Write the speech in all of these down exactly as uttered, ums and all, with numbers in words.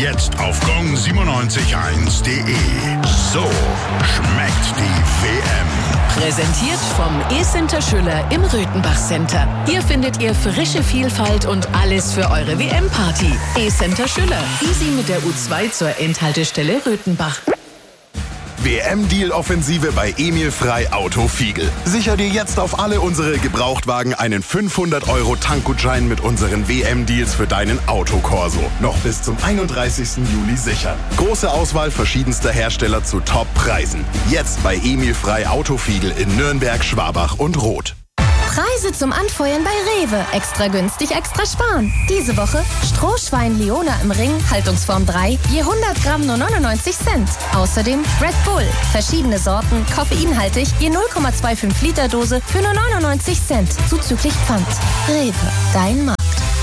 jetzt auf gong siebenundneunzig eins punkt de. So schmeckt die W M. Präsentiert vom E-Center Schüller im Röthenbach Center. Hier findet ihr frische Vielfalt und alles für eure W M-Party. E-Center Schüller. Easy mit der U zwei zur Endhaltestelle Röthenbach. W M-Deal-Offensive bei Emil Frei Auto Fiegel. Sicher dir jetzt auf alle unsere Gebrauchtwagen einen fünfhundert Euro Tankgutschein mit unseren W M-Deals für deinen Autokorso. Noch bis zum einunddreißigsten Juli sichern. Große Auswahl verschiedenster Hersteller zu Top-Preisen. Jetzt bei Emil Frei Auto Fiegel in Nürnberg, Schwabach und Roth. Preise zum Anfeuern bei Rewe. Extra günstig, extra sparen. Diese Woche Strohschwein Leona im Ring, Haltungsform drei, je hundert Gramm nur neunundneunzig Cent. Außerdem Red Bull, verschiedene Sorten, koffeinhaltig, je null Komma fünfundzwanzig Liter Dose für nur neunundneunzig Cent. Zuzüglich Pfand. Rewe, dein Markt.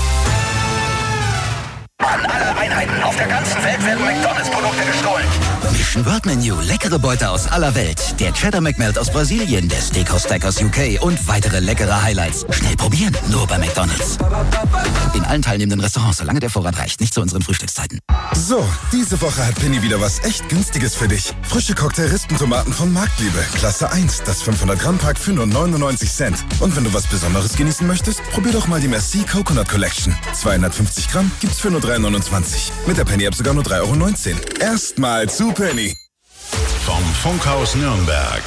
An alle Einheiten auf der ganzen Welt werden McDonalds-Produkte gestohlen. Mission World Menu, leckere Beute aus aller Welt. Der Cheddar McMelt aus Brasilien, der Steakhouse Stack aus U K und weitere leckere Highlights. Schnell probieren, nur bei McDonalds. In allen teilnehmenden Restaurants, solange der Vorrat reicht, nicht zu unseren Frühstückszeiten. So, diese Woche hat Penny wieder was echt Günstiges für dich. Frische Cocktail-Rispentomaten von Marktliebe, Klasse eins, das fünfhundert Gramm Pack für nur neunundneunzig Cent. Und wenn du was Besonderes genießen möchtest, probier doch mal die Merci Coconut Collection. zweihundertfünfzig Gramm gibt's für nur drei neunundzwanzig. Mit der Penny-App sogar nur drei Euro neunzehn. Erstmal zu Penny. Vom Funkhaus Nürnberg.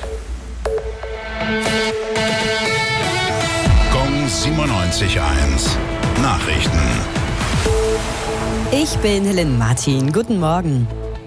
Gong siebenundneunzig eins. Nachrichten. Ich bin Helen Martin. Guten Morgen.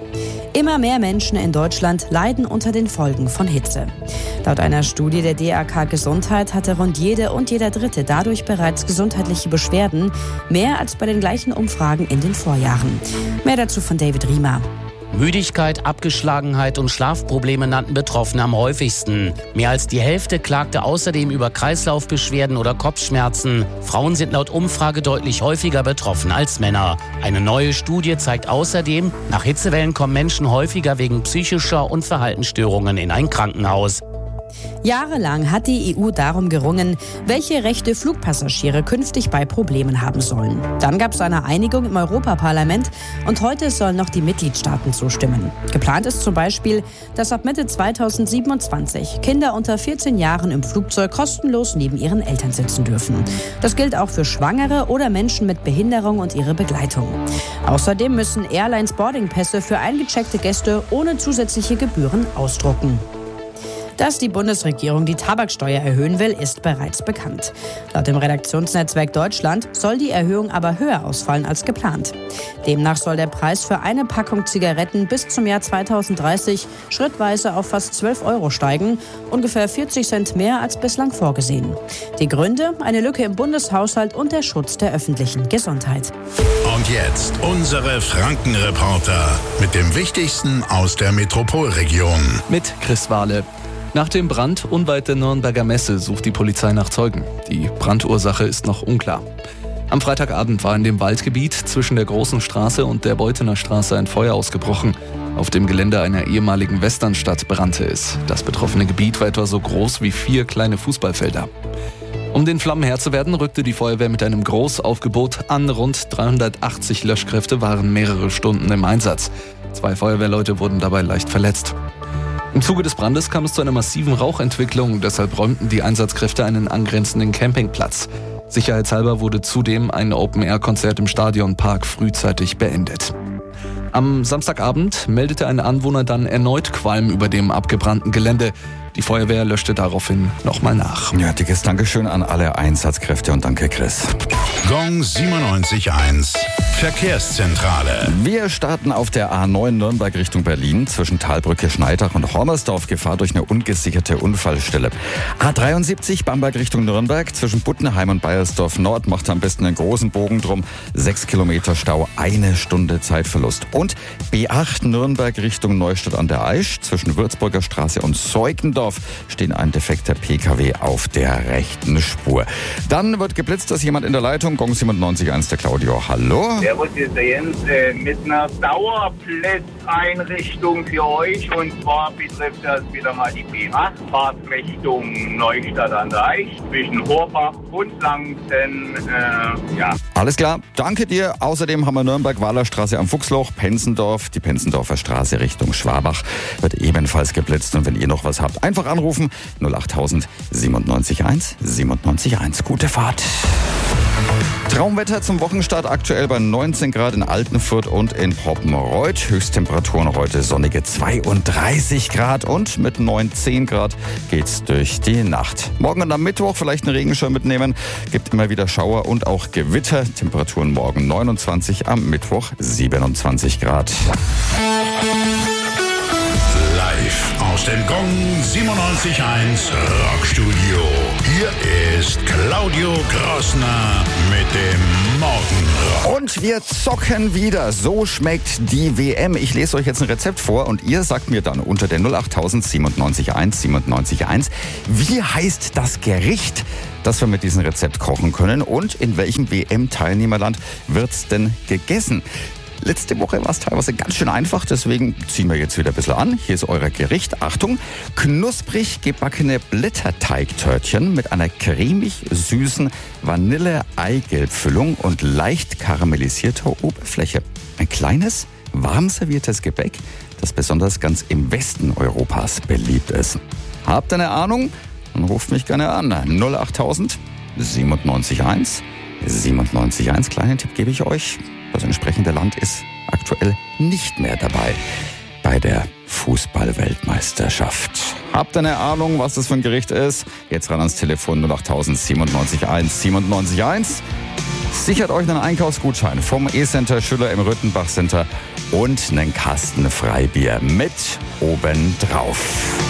Immer mehr Menschen in Deutschland leiden unter den Folgen von Hitze. Laut einer Studie der D A K Gesundheit hatte rund jede und jeder Dritte dadurch bereits gesundheitliche Beschwerden, mehr als bei den gleichen Umfragen in den Vorjahren. Mehr dazu von David Riemer. Müdigkeit, Abgeschlagenheit und Schlafprobleme nannten Betroffene am häufigsten. Mehr als die Hälfte klagte außerdem über Kreislaufbeschwerden oder Kopfschmerzen. Frauen sind laut Umfrage deutlich häufiger betroffen als Männer. Eine neue Studie zeigt außerdem, nach Hitzewellen kommen Menschen häufiger wegen psychischer und Verhaltensstörungen in ein Krankenhaus. Jahrelang hat die E U darum gerungen, welche Rechte Flugpassagiere künftig bei Problemen haben sollen. Dann gab es eine Einigung im Europaparlament und heute sollen noch die Mitgliedstaaten zustimmen. Geplant ist zum Beispiel, dass ab Mitte zweitausendsiebenundzwanzig Kinder unter vierzehn Jahren im Flugzeug kostenlos neben ihren Eltern sitzen dürfen. Das gilt auch für Schwangere oder Menschen mit Behinderung und ihre Begleitung. Außerdem müssen Airlines Boardingpässe für eingecheckte Gäste ohne zusätzliche Gebühren ausdrucken. Dass die Bundesregierung die Tabaksteuer erhöhen will, ist bereits bekannt. Laut dem Redaktionsnetzwerk Deutschland soll die Erhöhung aber höher ausfallen als geplant. Demnach soll der Preis für eine Packung Zigaretten bis zum Jahr zweitausenddreißig schrittweise auf fast zwölf Euro steigen, ungefähr vierzig Cent mehr als bislang vorgesehen. Die Gründe? Eine Lücke im Bundeshaushalt und der Schutz der öffentlichen Gesundheit. Und jetzt unsere Frankenreporter mit dem Wichtigsten aus der Metropolregion. Mit Chris Wahle. Nach dem Brand unweit der Nürnberger Messe sucht die Polizei nach Zeugen. Die Brandursache ist noch unklar. Am Freitagabend war in dem Waldgebiet zwischen der Großen Straße und der Beuthener Straße ein Feuer ausgebrochen. Auf dem Gelände einer ehemaligen Westernstadt brannte es. Das betroffene Gebiet war etwa so groß wie vier kleine Fußballfelder. Um den Flammen Herr zu werden, rückte die Feuerwehr mit einem Großaufgebot an. Rund dreihundertachtzig Löschkräfte waren mehrere Stunden im Einsatz. Zwei Feuerwehrleute wurden dabei leicht verletzt. Im Zuge des Brandes kam es zu einer massiven Rauchentwicklung, deshalb räumten die Einsatzkräfte einen angrenzenden Campingplatz. Sicherheitshalber wurde zudem ein Open-Air-Konzert im Stadionpark frühzeitig beendet. Am Samstagabend meldete ein Anwohner dann erneut Qualm über dem abgebrannten Gelände. Die Feuerwehr löschte daraufhin nochmal nach. Ja, dickes Dankeschön an alle Einsatzkräfte und danke Chris. Gong siebenundneunzig Eins. Verkehrszentrale. Wir starten auf der A neun Nürnberg Richtung Berlin. Zwischen Talbrücke, Schneidach und Hormersdorf Gefahr durch eine ungesicherte Unfallstelle. A dreiundsiebzig Bamberg Richtung Nürnberg. Zwischen Buttenheim und Baiersdorf Nord macht am besten einen großen Bogen drum. Sechs Kilometer Stau, eine Stunde Zeitverlust. Und B acht Nürnberg Richtung Neustadt an der Aisch. Zwischen Würzburger Straße und Seugendorf stehen ein defekter P K W auf der rechten Spur. Dann wird geblitzt, dass jemand in der Leitung. Gong siebenundneunzig Eins, der Claudio. Hallo? Servus, hier ist der Jens äh, mit einer Dauerblitz Fahrteinrichtung für euch. Und zwar betrifft das wieder mal die B acht, Fahrtrichtung Neustadt an der Aisch, zwischen Horbach und Langsten. Äh, ja. Alles klar, danke dir. Außerdem haben wir Nürnberg-Wahler-Straße am Fuchsloch, Penzendorf, die Penzendorfer Straße Richtung Schwabach wird ebenfalls geblitzt. Und wenn ihr noch was habt, einfach anrufen. null achttausend siebenundneunzig eins siebenundneunzig eins. Gute Fahrt. Traumwetter zum Wochenstart aktuell bei neunzehn Grad in Altenfurt und in Poppenreuth. Höchsttemperaturen heute sonnige zweiunddreißig Grad und mit neun, zehn Grad geht's durch die Nacht. Morgen und am Mittwoch vielleicht einen Regenschirm mitnehmen. Gibt immer wieder Schauer und auch Gewitter. Temperaturen morgen neunundzwanzig, am Mittwoch siebenundzwanzig Grad. Live aus dem Gong siebenundneunzig Komma eins Rockstudio. Hier ist Claudio Grossner mit dem Morgenrock. Und wir zocken wieder. So schmeckt die W M. Ich lese euch jetzt ein Rezept vor und ihr sagt mir dann unter der null achttausend siebenundneunzig eins siebenundneunzig eins, wie heißt das Gericht, das wir mit diesem Rezept kochen können und in welchem W M-Teilnehmerland wird's denn gegessen? Letzte Woche war es teilweise ganz schön einfach, deswegen ziehen wir jetzt wieder ein bisschen an. Hier ist euer Gericht. Achtung, knusprig gebackene Blätterteigtörtchen mit einer cremig süßen Vanille-Eigelb-Füllung und leicht karamellisierter Oberfläche. Ein kleines, warm serviertes Gebäck, das besonders ganz im Westen Europas beliebt ist. Habt ihr eine Ahnung? Dann ruft mich gerne an. null achttausend siebenundneunzig eins siebenundneunzig eins. Kleinen Tipp gebe ich euch. Das entsprechende Land ist aktuell nicht mehr dabei bei der Fußball-Weltmeisterschaft. Habt ihr eine Ahnung, was das für ein Gericht ist? Jetzt ran ans Telefon null achttausend siebenundneunzig eins siebenundneunzig eins. Sichert euch einen Einkaufsgutschein vom E-Center Schüller im Rüttenbach Center und einen Kasten Freibier mit obendrauf.